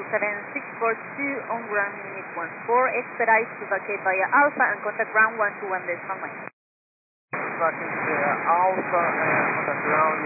7642 on ground unit 14, expedite to vacate via Alpha and contact ground 121 decimal 9. Vacate Alpha and contact ground